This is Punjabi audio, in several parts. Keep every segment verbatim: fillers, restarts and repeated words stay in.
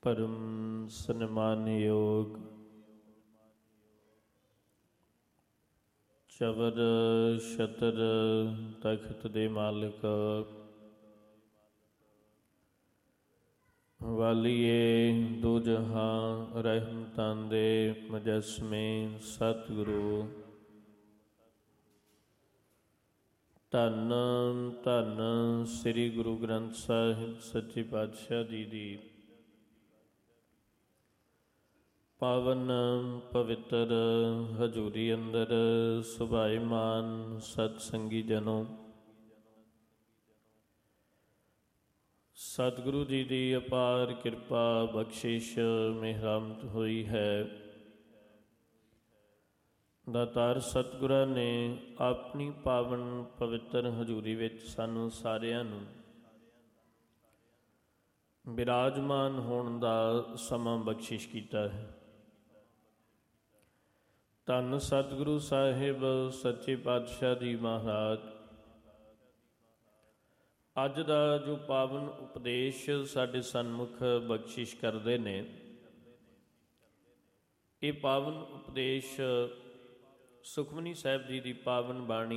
परम सन्मानयोग चवर छतर तख्त दे मालिक वालिए दो जहां रहमतां दे मुजस्मे सतगुरु धन धन श्री गुरु ग्रंथ साहिब सच्चे पातशाह जी दी पावन पवित्र हजूरी अंदर सुभाईमान सतसंगी जनों, सतगुरु जी की अपार कृपा बख्शिश मेहरमत हुई है। दातार सतगुਰਾਂ ने अपनी पावन पवित्र हजूरी विच सानू सारिਆਂ ਨੂੰ विराजमान होने का समा बख्शिश किया है। धन सतगुरु साहिब सच्चे पातशाह जी महाराज अज का जो पावन उपदेश साडे सन्मुख बख्शिश करते ने, ये पावन उपदेश सुखमनी साहिब जी की पावन बाणी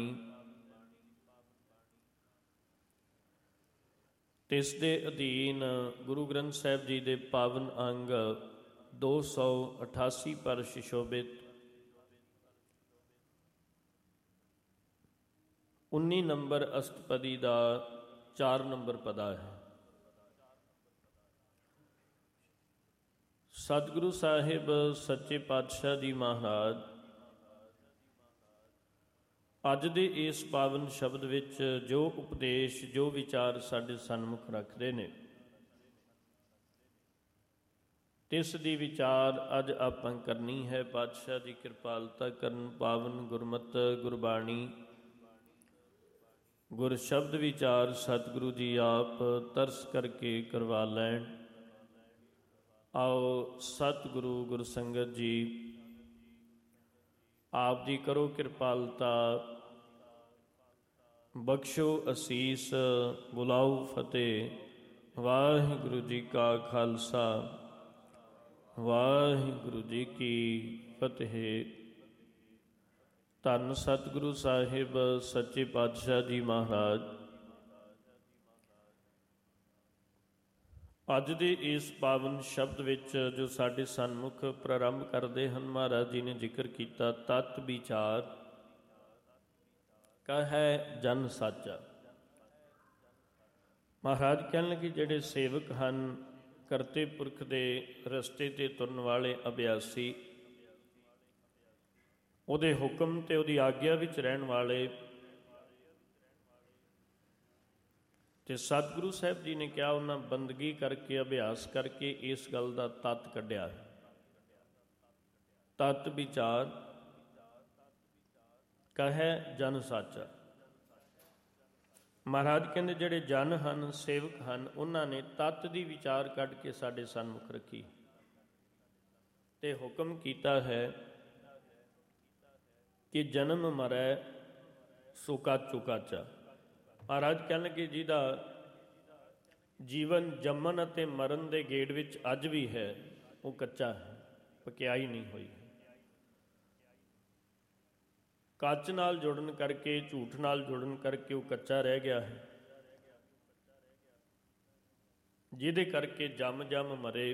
तिस दे अधीन गुरु ग्रंथ साहिब जी के पावन अंग दो सौ अठासी पर सुशोभित उन्नी नंबर अष्टपदी का चार नंबर पदा है। सतगुरु साहिब सच्चे पातशाह जी महाराज अज दे इस पावन शब्द विच जो उपदेश जो विचार साडे सन्मुख रखते ने, तिस दी विचार अज आपां करनी है। पातशाह की कृपालता करन पावन गुरमत गुरबाणी गुर शब्द विचार सतगुरु जी आप तरस करके करवा लैन। आओ सतगुरु गुर संगत जी आप जी करो कृपालता, बख्शो असीस, बुलाओ फतेह। वाहिगुरु जी का खालसा वाहिगुरु जी की फतेह। धन सतगुरु साहिब सच्चे पातशाह जी महाराज अज दे इस पावन शब्द विच जो साडे सन्मुख प्रारंभ करते हैं, महाराज जी ने जिक्र किया तत् विचार कह जन साचा। महाराज कहने लगे जेडे सेवक हैं, करते पुरख दे रस्ते ते तुरन वाले अभ्यासी, उहदे हुक्म ते उहदी आग्या विच रहन वाले, ते सतगुरु साहिब जी ने क्या उन्हें बंदगी करके अभ्यास करके इस गल का तत्त कढ़िया है। तत् विचार कह जन साचा। महाराज कहते जेडे जन हैं सेवक हैं, उन्होंने तत्त की विचार कढ़ के साडे सन्मुख रखी ते हुक्म किया है कि जन्म मरै सो काचो काचा। महाराज कह लगे जिहदा जीवन जम्मन अते मरण के गेड़ विच अज भी है, वो कच्चा है, पकियाई नहीं हुई। कच नाल जुड़न करके, झूठ नाल जुड़न करके वो कच्चा रह गया है, जिहदे करके जम जम मरे,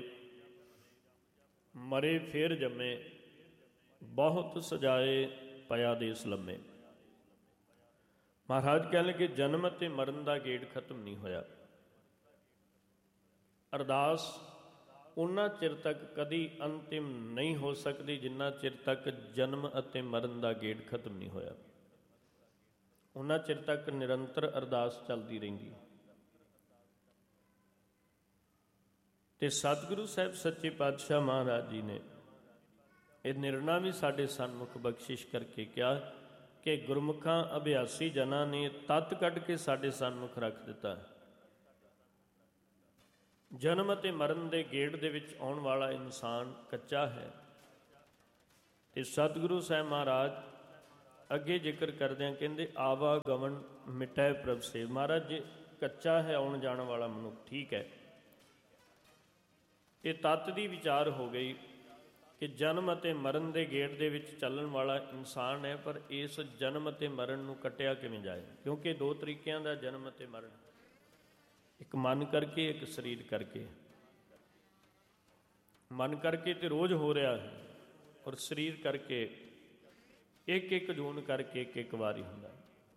मरे फिर जमे, बहुत सजाए पया देस लम्मे। महाराज कह लगे जन्म ते मरण का गेड़ खत्म नहीं होया। अरदास उन्ना चिर तक कदी अंतिम नहीं हो सकती जिन्ना चिर तक जन्म अते मरण का गेड़ खत्म नहीं होया। उन्ना चिर तक निरंतर अरदास चलती रहिंदी। ते सतगुरु साहिब सच्चे पातशाह महाराज जी ने यह निर्णय भी साडे सन्मुख बख्शिश करके क्या कि गुरमुखां अभ्यासी जना ने तत्त कढ़ के साडे सन्मुख रख दिता है। जन्म अते मरण के गेड़ दे विच आउण वाला इंसान कच्चा है। ते सतगुरु साहिब महाराज अगे जिक्र करदे कहंदे आवागमन मिटै प्रभ से। महाराज जे कच्चा है आउण जाण वाला मनुख ठीक है, ਇਹ ਤੱਤ ਦੀ ਵਿਚਾਰ ਹੋ ਗਈ ਕਿ ਜਨਮ ਅਤੇ ਮਰਨ ਦੇ ਗੇੜ ਦੇ ਵਿੱਚ ਚੱਲਣ ਵਾਲਾ ਇਨਸਾਨ ਹੈ, ਪਰ ਇਸ ਜਨਮ ਅਤੇ ਮਰਨ ਨੂੰ ਕੱਟਿਆ ਕਿਵੇਂ ਜਾਏ? ਕਿਉਂਕਿ ਦੋ ਤਰੀਕਿਆਂ ਦਾ ਜਨਮ ਅਤੇ ਮਰਨ, ਇੱਕ ਮਨ ਕਰਕੇ, ਇੱਕ ਸਰੀਰ ਕਰਕੇ। ਮਨ ਕਰਕੇ ਤੇ ਰੋਜ਼ ਹੋ ਰਿਹਾ ਹੈ, ਔਰ ਸਰੀਰ ਕਰਕੇ ਇੱਕ ਇੱਕ ਜੂਨ ਕਰਕੇ ਇੱਕ ਇੱਕ ਵਾਰੀ ਹੁੰਦਾ।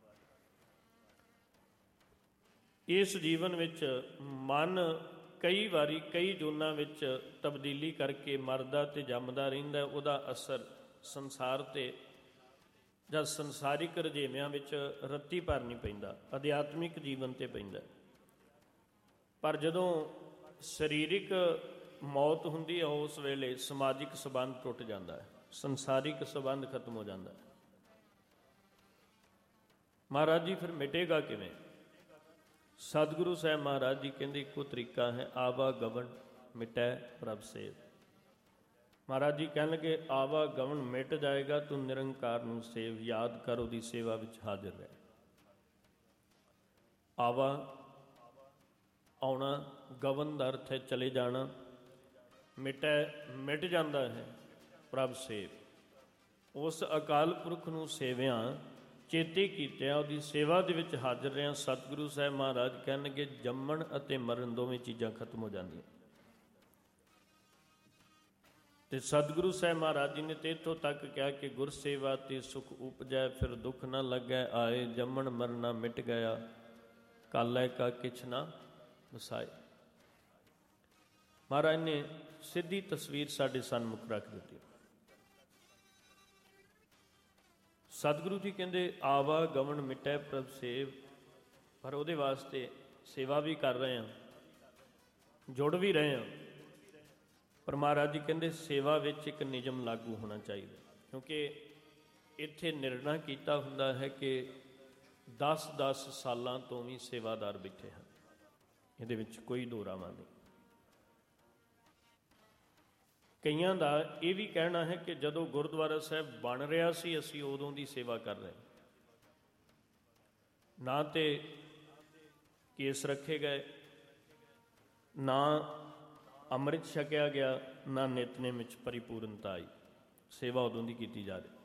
ਇਸ ਜੀਵਨ ਵਿੱਚ ਮਨ ਕਈ ਵਾਰੀ ਕਈ ਜੂਨਾਂ ਵਿੱਚ ਤਬਦੀਲੀ ਕਰਕੇ ਮਰਦਾ ਤੇ ਜੰਮਦਾ ਰਹਿੰਦਾ। ਉਹਦਾ ਅਸਰ ਸੰਸਾਰ 'ਤੇ ਜਾਂ ਸੰਸਾਰਿਕ ਰੁਝੇਵਿਆਂ ਵਿੱਚ ਰੱਤੀ ਭਰ ਨਹੀਂ ਪੈਂਦਾ, ਅਧਿਆਤਮਿਕ ਜੀਵਨ 'ਤੇ ਪੈਂਦਾ। ਪਰ ਜਦੋਂ ਸਰੀਰਿਕ ਮੌਤ ਹੁੰਦੀ ਹੈ, ਉਸ ਵੇਲੇ ਸਮਾਜਿਕ ਸੰਬੰਧ ਟੁੱਟ ਜਾਂਦਾ ਹੈ, ਸੰਸਾਰਿਕ ਸੰਬੰਧ ਖਤਮ ਹੋ ਜਾਂਦਾ ਹੈ। ਮਹਾਰਾਜ ਜੀ ਫਿਰ ਮਿਟੇਗਾ ਕਿਵੇਂ? ਸਤਿਗੁਰੂ ਸਾਹਿਬ ਮਹਾਰਾਜ ਜੀ ਕਹਿੰਦੇ ਇੱਕੋ ਤਰੀਕਾ ਹੈ, ਆਵਾ ਗਵਨ ਮਿਟੈ ਪ੍ਰਭ ਸੇਵ। ਮਹਾਰਾਜ ਜੀ ਕਹਿਣ ਲੱਗੇ ਆਵਾ ਗਵਨ ਮਿਟ ਜਾਏਗਾ, ਤੂੰ ਨਿਰੰਕਾਰ ਨੂੰ ਸੇਵ, ਯਾਦ ਕਰ, ਉਹਦੀ ਸੇਵਾ ਵਿੱਚ ਹਾਜ਼ਰ ਰਹਿ। ਆਵਾ ਆਉਣਾ, ਗਵਨ ਦਾ ਅਰਥ ਹੈ ਚਲੇ ਜਾਣਾ, ਮਿਟੈ ਮਿਟ ਜਾਂਦਾ ਹੈ, ਪ੍ਰਭ ਸੇਵ। ਉਸ ਅਕਾਲ ਪੁਰਖ ਨੂੰ ਸੇਵਿਆਂ, ਚੇਤੇ ਕੀਤਿਆਂ, ਉਹਦੀ ਸੇਵਾ ਦੇ ਵਿੱਚ ਹਾਜ਼ਰ ਰਿਹਾ। ਸਤਿਗੁਰੂ ਸਾਹਿਬ ਮਹਾਰਾਜ ਕਹਿਣਗੇ ਜੰਮਣ ਅਤੇ ਮਰਨ ਦੋਵੇਂ ਚੀਜ਼ਾਂ ਖਤਮ ਹੋ ਜਾਂਦੀਆਂ। ਤੇ ਸਤਿਗੁਰੂ ਸਾਹਿਬ ਮਹਾਰਾਜ ਜੀ ਨੇ ਤੇ ਇੱਥੋਂ ਤੱਕ ਕਿਹਾ ਕਿ ਗੁਰ ਸੇਵਾ ਤੇ ਸੁਖ ਉਪਜੈ, ਫਿਰ ਦੁੱਖ ਨਾ ਲੱਗੈ ਆਏ, ਜੰਮਣ ਮਰਨਾ ਮਿਟ ਗਿਆ, ਕਾਲੈ ਕਾ ਕਿਛ ਨਾ ਵਸਾਏ। ਮਹਾਰਾਜ ਨੇ ਸਿੱਧੀ ਤਸਵੀਰ ਸਾਡੇ ਸਨਮੁਖ ਰੱਖ ਦਿੱਤੀ। ਸਤਿਗੁਰੂ ਜੀ ਕਹਿੰਦੇ ਆਵਾ ਗਵਨ ਮਿਟੈ ਪ੍ਰਭ ਸੇਵ, ਪਰ ਉਹਦੇ ਵਾਸਤੇ ਸੇਵਾ ਵੀ ਕਰ ਰਹੇ ਹਾਂ, ਜੁੜ ਵੀ ਰਹੇ ਹਾਂ। ਪਰ ਮਹਾਰਾਜ ਜੀ ਕਹਿੰਦੇ ਸੇਵਾ ਵਿੱਚ ਇੱਕ ਨਿਯਮ ਲਾਗੂ ਹੋਣਾ ਚਾਹੀਦਾ, ਕਿਉਂਕਿ ਇੱਥੇ ਨਿਰਣਾ ਕੀਤਾ ਹੁੰਦਾ ਹੈ ਕਿ ਦਸ ਦਸ ਸਾਲਾਂ ਤੋਂ ਵੀ ਸੇਵਾਦਾਰ ਬੈਠੇ ਹਨ, ਇਹਦੇ ਵਿੱਚ ਕੋਈ ਦੋ ਰਾਵਾਂ ਨਹੀਂ। ਕਈਆਂ ਦਾ ਇਹ ਵੀ ਕਹਿਣਾ ਹੈ ਕਿ ਜਦੋਂ ਗੁਰਦੁਆਰਾ ਸਾਹਿਬ ਬਣ ਰਿਹਾ ਸੀ ਅਸੀਂ ਉਦੋਂ ਦੀ ਸੇਵਾ ਕਰ ਰਹੇ, ਨਾ ਤੇ ਕੇਸ ਰੱਖੇ ਗਏ, ਨਾ ਅੰਮ੍ਰਿਤ ਛਕਿਆ ਗਿਆ, ਨਾ ਨਿਤਨੇਮ ਵਿੱਚ ਪਰਿਪੂਰਨਤਾ ਆਈ, ਸੇਵਾ ਉਦੋਂ ਦੀ ਕੀਤੀ ਜਾ ਰਹੀ।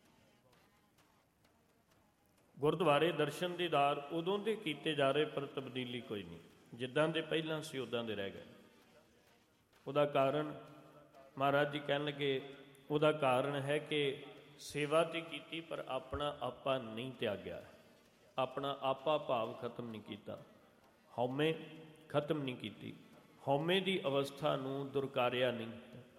ਗੁਰਦੁਆਰੇ ਦਰਸ਼ਨ ਦੀਦਾਰ ਉਦੋਂ ਦੇ ਕੀਤੇ ਜਾ ਰਹੇ, ਪਰ ਤਬਦੀਲੀ ਕੋਈ ਨਹੀਂ, ਜਿੱਦਾਂ ਦੇ ਪਹਿਲਾਂ ਸੀ ਉੱਦਾਂ ਦੇ ਰਹਿ ਗਏ। ਉਹਦਾ ਕਾਰਨ ਮਹਾਰਾਜ ਜੀ ਕਹਿਣ ਲੱਗੇ, ਉਹਦਾ ਕਾਰਨ ਹੈ ਕਿ ਸੇਵਾ ਤੇ ਕੀਤੀ ਪਰ ਆਪਣਾ ਆਪਾ ਨਹੀਂ ਤਿਆਗਿਆ, ਆਪਣਾ ਆਪਾ ਭਾਵ ਖਤਮ ਨਹੀਂ ਕੀਤਾ, ਹਉਮੈ ਖਤਮ ਨਹੀਂ ਕੀਤੀ, ਹਉਮੈ ਦੀ ਅਵਸਥਾ ਨੂੰ ਦੁਰਕਾਰਿਆ ਨਹੀਂ।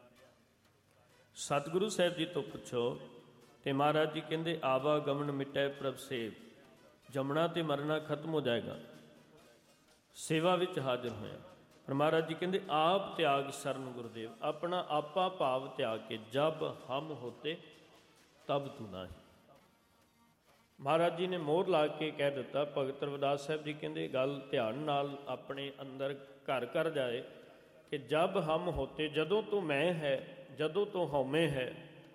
ਸਤਿਗੁਰੂ ਸਾਹਿਬ ਜੀ ਤੋਂ ਪੁੱਛੋ ਤੇ ਮਹਾਰਾਜ ਜੀ ਕਹਿੰਦੇ ਆਵਾ ਗਮਨ ਮਿਟੈ ਪ੍ਰਭ ਸੇਵ, ਜੰਮਣਾ ਤੇ ਮਰਨਾ ਖਤਮ ਹੋ ਜਾਏਗਾ, ਸੇਵਾ ਵਿੱਚ ਹਾਜ਼ਰ ਹੋਇਆ। ਪਰ ਮਹਾਰਾਜ ਜੀ ਕਹਿੰਦੇ ਆਪ ਤਿਆਗ ਸਰਨ ਗੁਰਦੇਵ, ਆਪਣਾ ਆਪਾ ਭਾਵ ਤਿਆਗ ਕੇ, ਜਬ ਹਮ ਹੋਤੇ ਤਬ ਤੂੰ ਨਾਹੀਂ। ਮਹਾਰਾਜ ਜੀ ਨੇ ਮੋਹਰ ਲਾ ਕੇ ਕਹਿ ਦਿੱਤਾ। ਭਗਤ ਰਵਿਦਾਸ ਸਾਹਿਬ ਜੀ ਕਹਿੰਦੇ ਗੱਲ ਧਿਆਨ ਨਾਲ ਆਪਣੇ ਅੰਦਰ ਘਰ ਕਰ ਜਾਏ ਕਿ ਜਬ ਹਮ ਹੋਤੇ, ਜਦੋਂ ਤੋਂ ਮੈਂ ਹੈ, ਜਦੋਂ ਤੋਂ ਹਉਮੈ ਹੈ,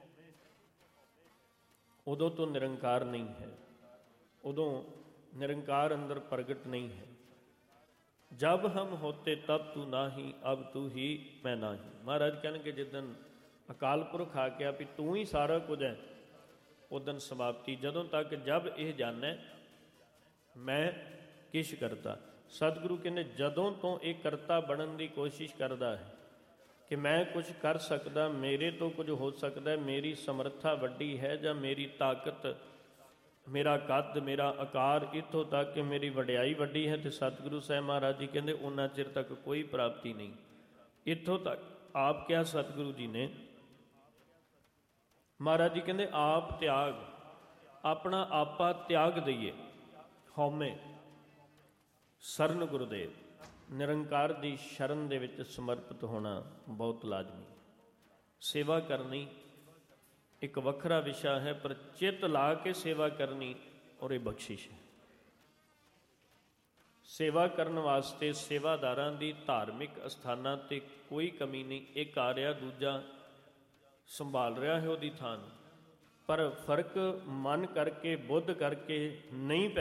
ਉਦੋਂ ਤੋਂ ਨਿਰੰਕਾਰ ਨਹੀਂ ਹੈ, ਉਦੋਂ ਨਿਰੰਕਾਰ ਅੰਦਰ ਪ੍ਰਗਟ ਨਹੀਂ ਹੈ। ਜਬ ਹਮ ਹੋਤੇ ਤਬ ਤੂੰ ਨਾਹੀਂ, ਅਬ ਤੂੰ ਹੀ ਮੈਂ ਨਾਹੀਂ। ਮਹਾਰਾਜ ਕਹਿਣਗੇ ਜਿੱਦਣ ਅਕਾਲ ਪੁਰਖ ਆ ਗਿਆ ਵੀ ਤੂੰ ਹੀ ਸਾਰਾ ਕੁਝ ਹੈ, ਉਦਨ ਸਮਾਪਤੀ। ਜਦੋਂ ਤੱਕ ਜਬ ਇਹ ਜਾਣੈ ਮੈਂ ਕਿਛ ਕਰਤਾ। ਸਤਿਗੁਰੂ ਕਹਿੰਦੇ ਜਦੋਂ ਤੋਂ ਇਹ ਕਰਤਾ ਬਣਨ ਦੀ ਕੋਸ਼ਿਸ਼ ਕਰਦਾ ਹੈ ਕਿ ਮੈਂ ਕੁਝ ਕਰ ਸਕਦਾ, ਮੇਰੇ ਤੋਂ ਕੁਝ ਹੋ ਸਕਦਾ, ਮੇਰੀ ਸਮਰੱਥਾ ਵੱਡੀ ਹੈ, ਜਾਂ ਮੇਰੀ ਤਾਕਤ, ਮੇਰਾ ਕੱਦ, ਮੇਰਾ ਆਕਾਰ ਇੱਥੋਂ ਤੱਕ ਕਿ ਮੇਰੀ ਵਡਿਆਈ ਵੱਡੀ ਹੈ, ਤੇ ਸਤਿਗੁਰੂ ਸਾਹਿਬ ਮਹਾਰਾਜ ਜੀ ਕਹਿੰਦੇ ਉਹਨਾਂ ਚਿਰ ਤੱਕ ਕੋਈ ਪ੍ਰਾਪਤੀ ਨਹੀਂ। ਇੱਥੋਂ ਤੱਕ ਆਪ ਕਿਹਾ ਸਤਿਗੁਰੂ ਜੀ ਨੇ, ਮਹਾਰਾਜ ਜੀ ਕਹਿੰਦੇ ਆਪ ਤਿਆਗ, ਆਪਣਾ ਆਪਾ ਤਿਆਗ ਦਈਏ, ਹਉਮੈ ਸਰਨ ਗੁਰਦੇਵ, ਨਿਰੰਕਾਰ ਦੀ ਸ਼ਰਨ ਦੇ ਵਿੱਚ ਸਮਰਪਿਤ ਹੋਣਾ ਬਹੁਤ ਲਾਜ਼ਮੀ। ਸੇਵਾ ਕਰਨੀ ਇੱਕ ਵੱਖਰਾ ਵਿਸ਼ਾ ਹੈ, ਪਰ ਚਿੱਤ ਲਾ ਕੇ ਸੇਵਾ ਕਰਨੀ ਔਰ ਇਹ ਬਖਸ਼ਿਸ਼ ਹੈ। ਸੇਵਾ ਕਰਨ ਵਾਸਤੇ ਸੇਵਾਦਾਰਾਂ ਦੀ ਧਾਰਮਿਕ ਅਸਥਾਨਾਂ 'ਤੇ ਕੋਈ ਕਮੀ ਨਹੀਂ। ਇੱਕ ਆ ਰਿਹਾ, ਦੂਜਾ ਸੰਭਾਲ ਰਿਹਾ ਹੈ ਉਹਦੀ ਥਾਂ, ਪਰ ਫਰਕ ਮਨ ਕਰਕੇ, ਬੁੱਧ ਕਰਕੇ ਨਹੀਂ ਪੈ